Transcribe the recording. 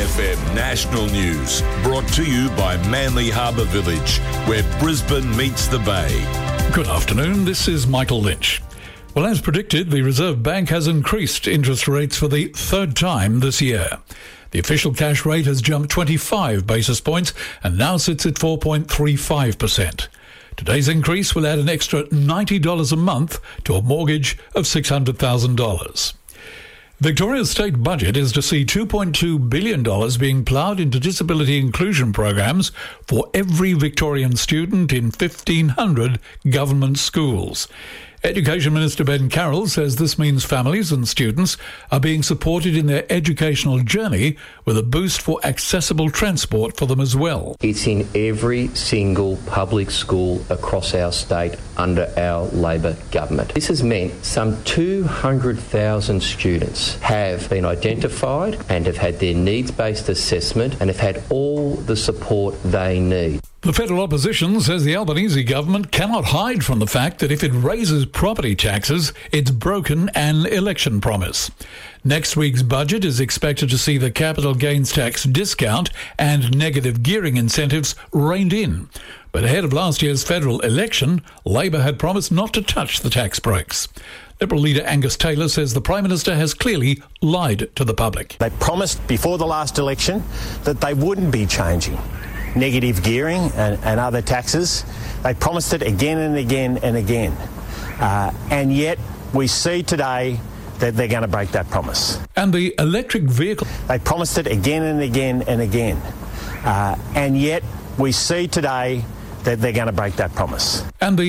SAFM National News, brought to you by Manly Harbour Village, where Brisbane meets the Bay. Good afternoon, this is Michael Lynch. Well, as predicted, the Reserve Bank has increased interest rates for the third time this year. The official cash rate has jumped 25 basis points and now sits at 4.35%. Today's increase will add an extra $90 a month to a mortgage of $600,000. Victoria's state budget is to see $2.2 billion being ploughed into disability inclusion programs for every Victorian student in 1,500 government schools. Education Minister Ben Carroll says this means families and students are being supported in their educational journey with a boost for accessible transport for them as well. It's in every single public school across our state under our Labor government. This has meant some 200,000 students have been identified and have had their needs-based assessment and have had all the support they need. The federal opposition says the Albanese government cannot hide from the fact that if it raises property taxes, it's broken an election promise. Next week's budget is expected to see the capital gains tax discount and negative gearing incentives reined in. But ahead of last year's federal election, Labor had promised not to touch the tax breaks. Liberal leader Angus Taylor says the Prime Minister has clearly lied to the public. They promised before the last election that they wouldn't be changing negative gearing and other taxes. They promised it again and again and again. And yet we see today that they're going to break that promise. And the electric vehicle... They promised it again and again and again. And yet we see today that they're going to break that promise. And the